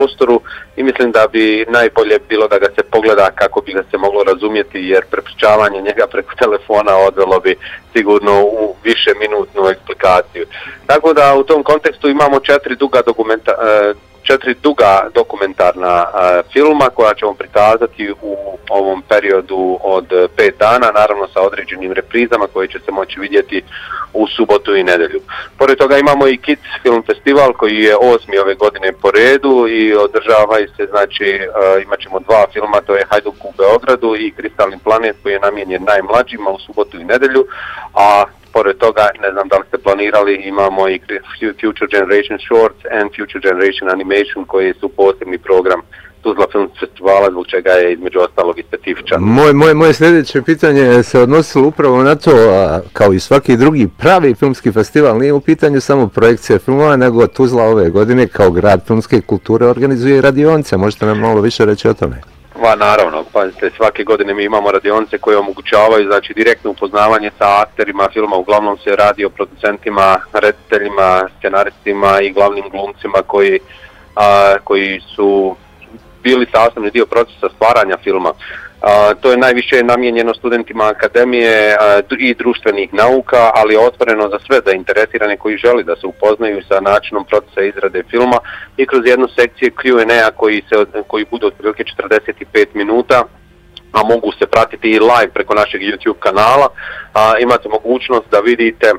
prostoru i mislim da bi najbolje bilo da ga se pogleda kako bi ga se moglo razumjeti, jer prepričavanje njega preko telefona odvelo bi sigurno u više minutnu eksplikaciju. Tako da u tom kontekstu imamo 4 duga dokumentarna filma koja ćemo prikazati u ovom periodu od 5 dana, naravno sa određenim reprizama koje će se moći vidjeti u subotu i nedjelju. Pored toga imamo i Kids film festival koji je 8. ove godine po redu i održava se, znači imat ćemo 2 filma, to je Hajduk u Beogradu i Kristalni planet koji je namijenjen najmlađima u subotu i nedjelju, a pored toga, ne znam da li ste planirali, imamo i Future Generation Shorts and Future Generation Animation koji su posebni program Tuzla film festivala, zbog čega je između ostalog i specifičan. Moje sljedeće pitanje se odnosilo upravo na to, kao i svaki drugi pravi filmski festival, nije u pitanju samo projekcije filmova, nego Tuzla ove godine kao grad filmske kulture organizuje radionice. Možete nam malo više reći o tome? Naravno, pazite, svake godine mi imamo radionice koje omogućavaju, znači, direktno upoznavanje sa akterima filma, uglavnom se radi o producentima, rediteljima, scenaristima i glavnim glumcima koji su bili sastavni dio procesa stvaranja filma. To je najviše namijenjeno studentima akademije i društvenih nauka, ali je otvoreno za sve zainteresirane koji želi da se upoznaju sa načinom procesa izrade filma i kroz jednu sekciju Q&A koji budu otprilike 45 minuta, a mogu se pratiti i live preko našeg YouTube kanala. Imate mogućnost da vidite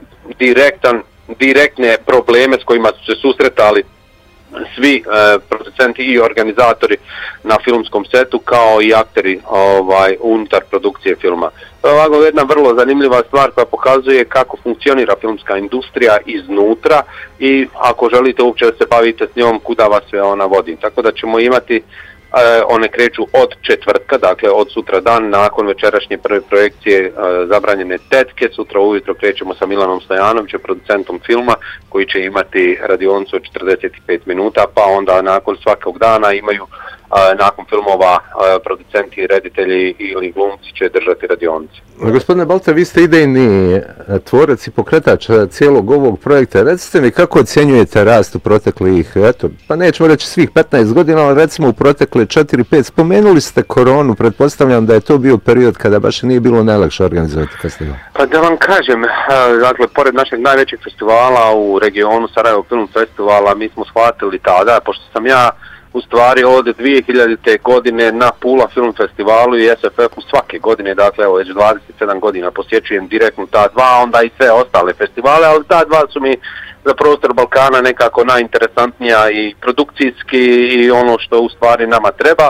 direktne probleme s kojima su se susretali svi producenti i organizatori na filmskom setu, kao i akteri unutar produkcije filma. To je ovako jedna vrlo zanimljiva stvar koja pokazuje kako funkcionira filmska industrija iznutra i ako želite uopće da se bavite s njom, kuda vas sve ona vodi. Tako da ćemo imati, one kreću od četvrtka, dakle od sutra dan, nakon večerašnje prve projekcije Zabranjene tetke. Sutra ujutro krećemo sa Milanom Stojanovićem, producentom filma, koji će imati radionicu od 45 minuta, pa onda nakon svakog dana imaju nakon filmova producenti, reditelji ili glumci će držati radionice. Gospodine Balta, vi ste idejni tvorac i pokretač cijelog ovog projekta. Recite mi kako ocjenjujete rast u proteklih, pa nećemo reći svih 15 godina, ali recimo u protekle 4-5, spomenuli ste koronu, pretpostavljam da je to bio period kada baš nije bilo najlakše organizovati festival. Pa da vam kažem, dakle, pored našeg najvećeg festivala u regionu, Sarajevo Film Festivala, mi smo shvatili tada, pošto sam ja u stvari od 2000. godine na Pula Film Festivalu i SFF-u svake godine, dakle evo već 27 godina posjećujem direktno ta dva, onda i sve ostale festivale, ali ta dva su mi za prostor Balkana nekako najinteresantnija i produkcijski i ono što u stvari nama treba.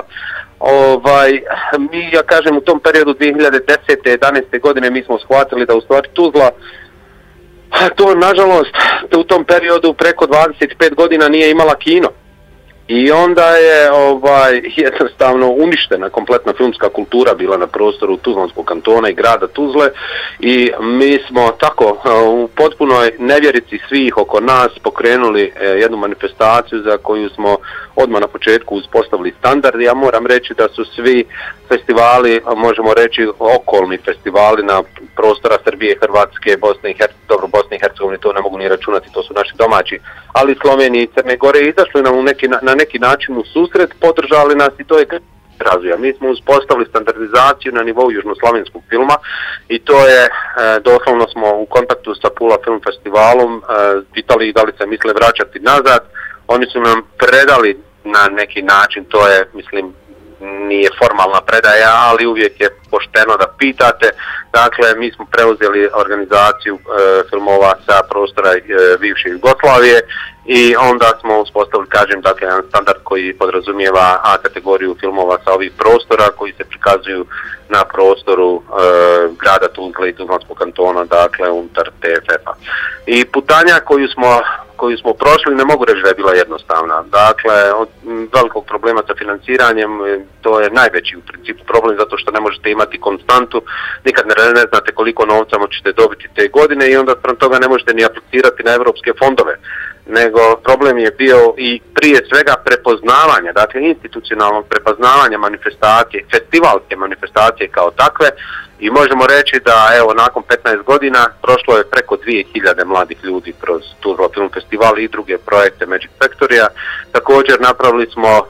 Mi, ja kažem, u tom periodu 2010. 11. godine mi smo shvatili da u stvari Tuzla, to nažalost u tom periodu preko 25 godina nije imala kino. I onda je jednostavno uništena kompletna filmska kultura bila na prostoru Tuzlanskog kantona i grada Tuzle i mi smo tako u potpunoj nevjerici svih oko nas pokrenuli jednu manifestaciju za koju smo odmah na početku uspostavili standard. Ja moram reći da su svi festivali, možemo reći okolni festivali na prostora Srbije, Hrvatske, Bosne i Hercegovine, to ne mogu ni računati, to su naši domaći, ali Slovenije i Crne Gore izašli nam na neki način u susret, podržali nas i to je razvoja. Mi smo uspostavili standardizaciju na nivou južnoslavenskog filma i to je, doslovno smo u kontaktu sa Pula Film Festivalom, pitali da li se misle vraćati nazad, oni su nam predali na neki način, to je, mislim, nije formalna predaja, ali uvijek je pošteno da pitate. Dakle, mi smo preuzeli organizaciju filmova sa prostora bivše Jugoslavije i onda smo uspostavili, kažem, dakle, jedan standard koji podrazumijeva A kategoriju filmova sa ovih prostora koji se prikazuju na prostoru grada Tuzle i Tuzlanskog kantona, dakle, unutar TFF-a. I putanja koju smo prošli, ne mogu reći da je bila jednostavna. Dakle, od velikog problema sa financiranjem, to je najveći u principu problem, zato što ne možete imati konstantu, nikad ne znate koliko novca ćete dobiti te godine i onda sprem toga ne možete ni aplicirati na evropske fondove. Nego problem je bio i prije svega prepoznavanja, dakle institucionalnog prepoznavanja manifestacije, festivalske manifestacije kao takve, i možemo reći da evo nakon 15 godina prošlo je preko 2000 mladih ljudi kroz Tuzla Film Festival i druge projekte Magic Factory-a. Također napravili smo